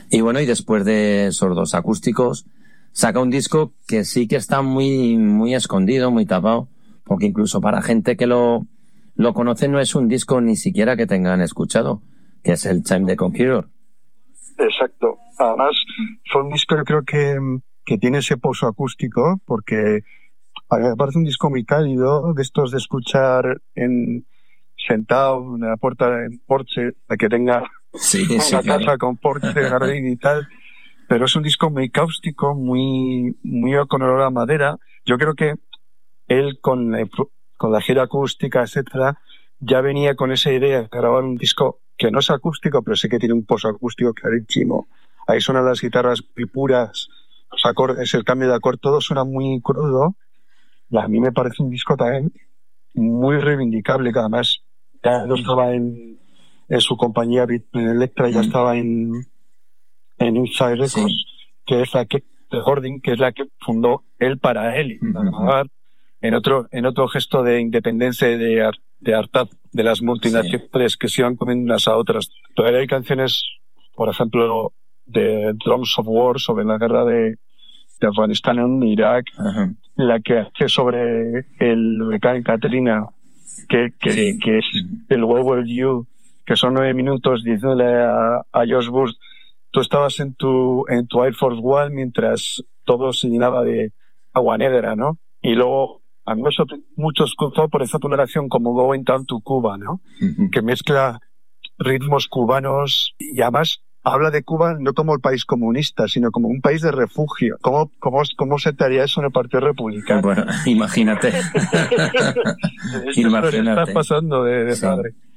Y bueno, y después de esos 2 acústicos, saca un disco que sí que está muy, muy escondido, muy tapado, porque incluso para gente que lo conoce no es un disco ni siquiera que tengan escuchado, que es el Time the Conqueror. Exacto. Además, fue un disco, yo creo que tiene ese pozo acústico, porque a mí me parece un disco muy cálido, de estos de escuchar sentado en la puerta del porche, de que tenga una casa con porche, jardín y tal. Pero es un disco muy cáustico, muy con olor a madera. Yo creo que él con la gira acústica, etcétera, ya venía con esa idea de grabar un disco que no es acústico, pero sí que tiene un pozo acústico clarísimo. Ahí suenan las guitarras muy puras, los acordes, el cambio de acorde, todo suena muy crudo. Y a mí me parece un disco también muy reivindicable, que además ya no estaba en su compañía Electra, ya estaba en Inside Records, que es la que de Gordon, que es la que fundó él para él, para grabar en otro gesto de independencia y de hartaz de las multinacionales que se iban comiendo unas a otras. Todavía hay canciones, por ejemplo, de Drums of War sobre la guerra de Afganistán en Irak, la que hace sobre el huracán Katrina, que es el Where Were You, que son 9 minutos diciéndole a George Bush: tú estabas en tu Air Force One mientras todo se llenaba de agua negra, ¿no? Y luego, a mí me sorprendió mucho escuchar por esa toleración como Going Down to Cuba, ¿no? Que mezcla ritmos cubanos y además habla de Cuba no como el país comunista, sino como un país de refugio. ¿Cómo se te haría eso en el Partido Republicano? Bueno, imagínate. Imagínate. Está pasando de padre.